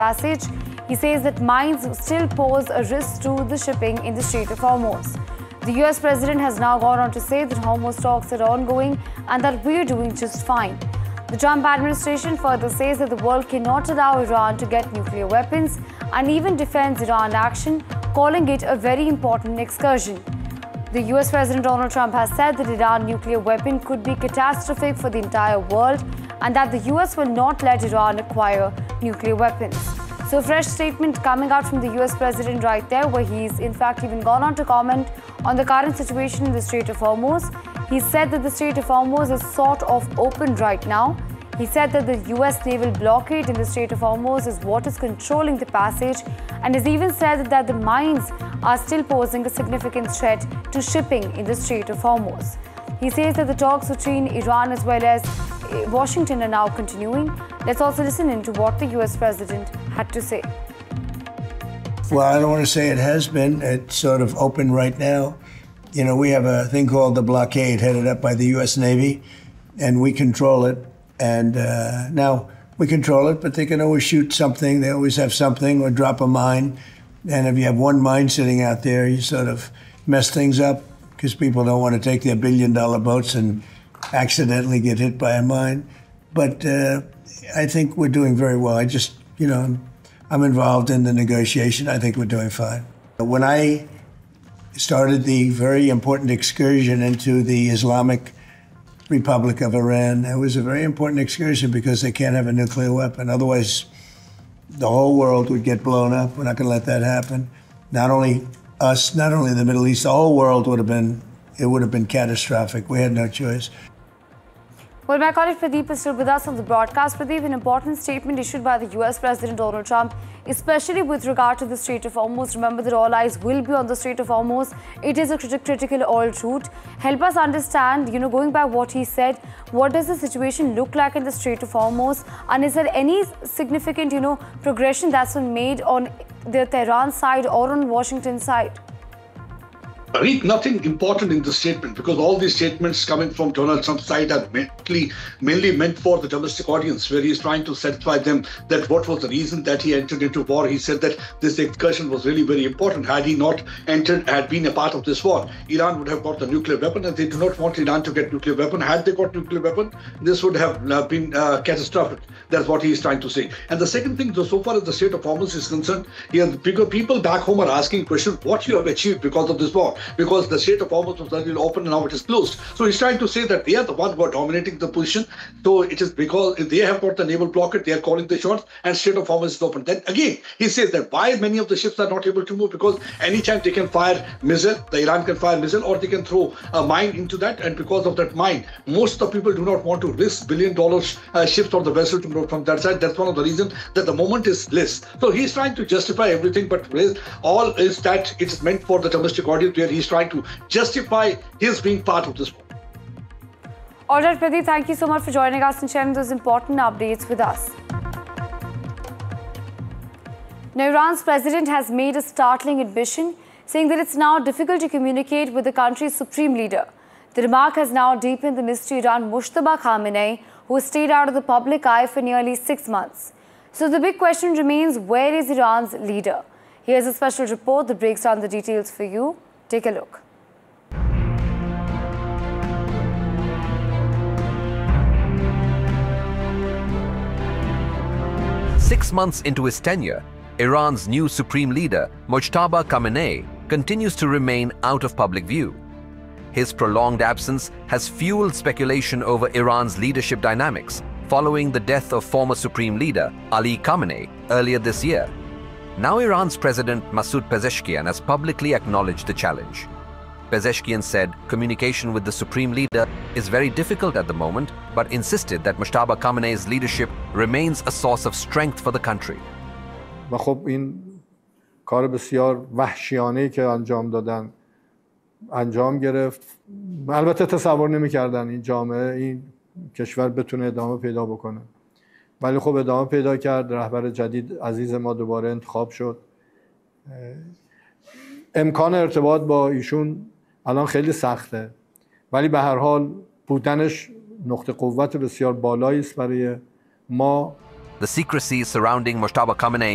passage. He says that mines still pose a risk to the shipping in the Strait of Hormuz. The US president has now gone on to say that Hormuz talks are ongoing and that we're doing just fine. The Trump administration further says that the world cannot allow Iran to get nuclear weapons and even defends Iran action, calling it a very important excursion. The US President Donald Trump has said that Iran's nuclear weapon could be catastrophic for the entire world and that the US will not let Iran acquire nuclear weapons. So a fresh statement coming out from the US President right there, where he's in fact even gone on to comment on the current situation in the Strait of Hormuz. He said that the Strait of Hormuz is sort of open right now. He said that the US naval blockade in the Strait of Hormuz is what is controlling the passage, and has even said that the mines are still posing a significant threat to shipping in the Strait of Hormuz. He says that the talks between Iran as well as Washington are now continuing. Let's also listen into what the US President had to say. Well, I don't want to say it has been. It's sort of open right now. You know, we have a thing called the blockade headed up by the US Navy, and we control it. And now we control it, but they can always shoot something. They always have something or drop a mine. And if you have one mine sitting out there, you sort of mess things up because people don't want to take their billion-dollar boats and accidentally get hit by a mine. But I think we're doing very well. I just, you know, I'm involved in the negotiation. I think we're doing fine. When I started the very important excursion into the Islamic Republic of Iran, it was a very important excursion because they can't have a nuclear weapon. Otherwise, the whole world would get blown up. We're not going to let that happen. Not only us, not only the Middle East, the whole world would have been catastrophic. We had no choice. Well, my colleague Pradeep is still with us on the broadcast. Pradeep, an important statement issued by the US President Donald Trump, especially with regard to the Strait of Hormuz. Remember that all eyes will be on the Strait of Hormuz. It is a critical oil route. Help us understand, you know, going by what he said, what does the situation look like in the Strait of Hormuz? And is there any significant, you know, progression that's been made on the Tehran side or on Washington side? Read nothing important in the statement, because all these statements coming from Donald Trump's side are mainly meant for the domestic audience, where he's trying to satisfy them that what was the reason that he entered into war. He said that this excursion was really very important. Had he not had been a part of this war, Iran would have got the nuclear weapon, and they do not want Iran to get nuclear weapon. Had they got nuclear weapon, this would have been catastrophic. That's what he is trying to say. And the second thing, so far as the Strait of Hormuz is concerned, people back home are asking questions, what you have achieved because of this war. Because the Strait of Hormuz was earlier open and now it is closed. So he's trying to say that they are the ones who are dominating the position. So it is because they have got the naval blockade, they are calling the shots, and Strait of Hormuz is open. Then again, he says that why many of the ships are not able to move, because anytime they can fire missile, the Iran can fire missile, or they can throw a mine into that, and because of that mine, most of the people do not want to risk billion-dollar ships or the vessel to go from that side. That's one of the reasons that the moment is less. So he's trying to justify everything, but all is that it is meant for the domestic audience, where he's trying to justify his being part of this war. All right, Pradeep, thank you so much for joining us and sharing those important updates with us. Now, Iran's president has made a startling admission, saying that it's now difficult to communicate with the country's supreme leader. The remark has now deepened the mystery around Mojtaba Khamenei, who stayed out of the public eye for nearly 6 months. So the big question remains, where is Iran's leader? Here's a special report that breaks down the details for you. Take a look. Six months into his tenure, Iran's new supreme leader, Mojtaba Khamenei, continues to remain out of public view. His prolonged absence has fueled speculation over Iran's leadership dynamics following the death of former supreme leader Ali Khamenei earlier this year. Now Iran's President Masoud Pezeshkian has publicly acknowledged the challenge. Pezeshkian said communication with the supreme leader is very difficult at the moment, but insisted that Mojtaba Khamenei's leadership remains a source of strength for the country. و خب این کار بسیار وحشیانه‌ای که انجام گرفت. البته تصور نمی‌کردن این جامعه، این کشور بتونه ادامه پیدا بکنه. ولی خب ادامه پیدا کرد. رهبر جدید عزیز ما دوباره انتخاب شد. امکان ارتباط با ایشون الان خیلی سخته، ولی به هر حال بودنش نقطه قوت بسیار بالایی است برای ما. The secrecy surrounding Mojtaba Khamenei